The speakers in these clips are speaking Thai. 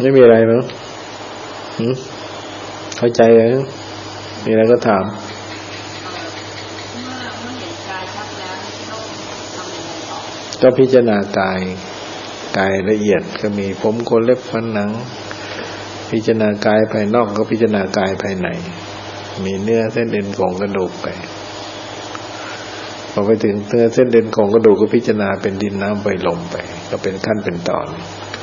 ไม่มีอะไรเนาะเข้าใจเลยมีอะไรก็ถามก็พิจารณากายละเอียดก็มีผมขนเล็บฟันหนังพิจารณากายภายนอกก็พิจารณากายภายในมีเนื้อเส้นเอ็นของกระดูกไปพอไปถึงเนื้อเส้นเอ็นของกระดูกก็พิจารณาเป็นดินน้ำไฟลมไปก็เป็นขั้นเป็นตอน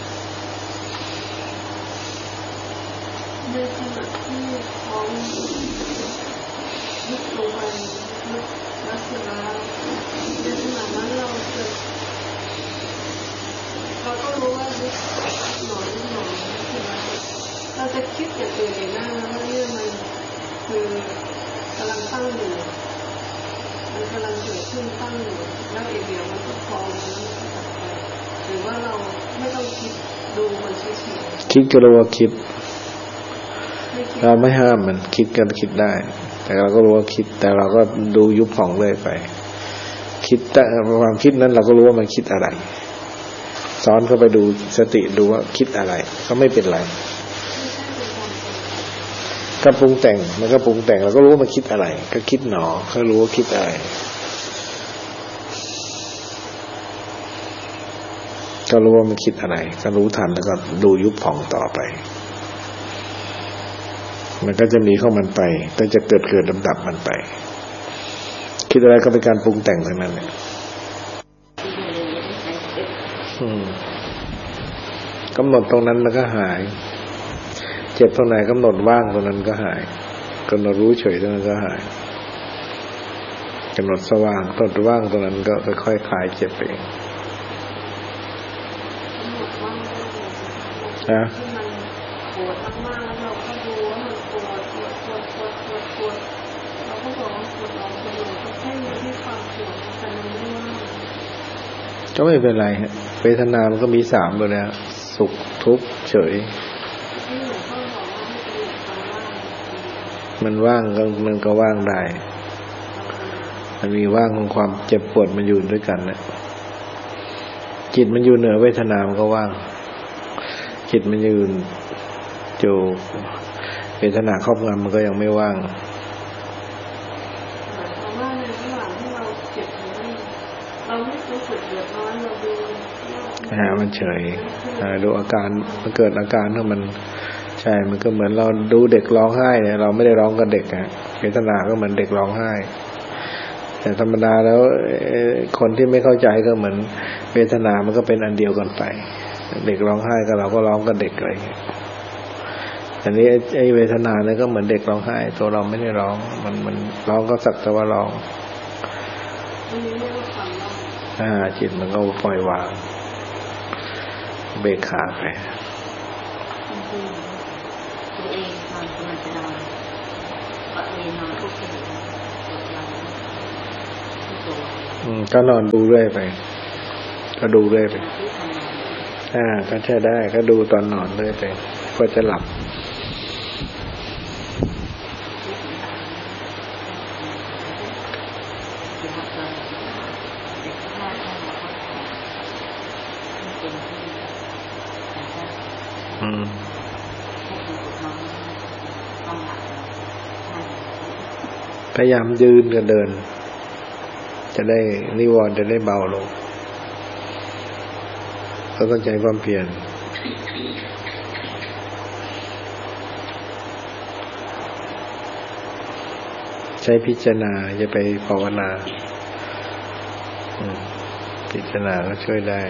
คิดก็รู้ว่าคิดเราไม่ห้ามมันคิดกันคิดได้แต่เราก็รู้ว่าคิดแต่เราก็ดูยุบผ่องเลยไปคิดแต่ความคิดนั้นเราก็รู้ว่ามันคิดอะไรซ้อนเข้าไปดูสติดูว่าคิดอะไรก็ไม่เป็นไรก็ปรุงแต่งมันก็ปรุงแต่งเราก็รู้ว่ามันคิดอะไรก็คิดหนอก็รู้ว่าคิดอะไรก็รู้ว่ามันคิดอะไรก็รู้ทันแล้วก็ดูยุบผ่องต่อไปมันก็จะมีเข้ามันไปก็จะเกิดลำดับมันไปคิดอะไรก็เป็นการปรุงแต่งทั้งนั้นเนี่ยกำหนดตรงนั้นมันก็หายเจ็บตรงไหนกำหนดว่างตรงนั้นก็หายกำหนดรู้เฉยตรงนั้นก็หายกำหนดสว่างกำหนดว่างตรงนั้นก็ค่อยๆคลายเจ็บเองนะก็ไม่เป็นไรฮะเวทนามันก็มี3ไปแล้วสุขทุกข์เฉยมันว่างมันก็ว่างได้มันมีว่างของความเจ็บปวดมันอยู่ด้วยกันนะจิตมันอยู่เหนือเวทนามันก็ว่างจิตมันยืนอยู่เวทนาครอบงำมันก็ยังไม่ว่างมันเฉยดูอาการมันเกิดอาการของมันใช่มันก็เหมือนเราดูเด็กร้องไห้เนี่ยเราไม่ได้ร้องกับเด็กเวทนาก็เหมือนเด็กร้องไห้แต่ธรรมดาแล้วคนที่ไม่เข้าใจก็เหมือนเวทนามันก็เป็นอันเดียวกันไปเด็กร้องไห้ก็เราก็ร้องกับเด็กอะไรอย่างเงี้ยอันนี้ไอ้เวทนาเนี่ยก็เหมือนเด็กร้องไห้ตัวเราไม่ได้ร้องมันร้องก็สักแต่ว่าร้องจิตมันก็ปล่อยวางเบกขาไปก็นอนดูเรื่อยไปก็ดูเรื่อยไปก็ใช่ได้ก็ดูตอนนอนเรื่อยไปก็จะหลับพยายามยืนกับเดินจะได้นิวรณ์จะได้เบาลงก็ต้องใจความเพียรใช้พิจารณาอย่าไปภาวนาพิจารณาก็ช่วยได้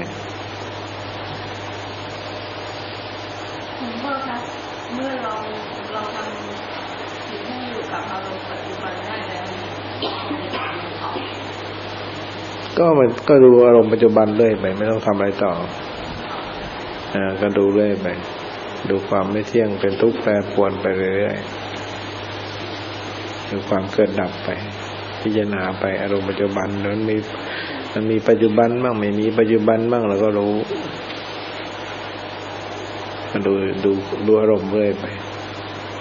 หลวงพ่อคะเมื่อเราทำจิตให้อยู่กับอารมณ์ปัจจุบันได้แล้วก็ดูอารมณ์ปัจจุบันเรื่อยไปไม่ต้องทำอะไรต่อก็ดูเรื่อยไปดูความไม่เที่ยงเป็นทุกข์แปรปรวนไปเรื่อยๆดูความเกิดดับไปพิจารณาไปอารมณ์ปัจจุบันมันมีปัจจุบันบ้างไม่มีปัจจุบันบ้างเราก็รู้มาดูอารมณ์เรื่อยไป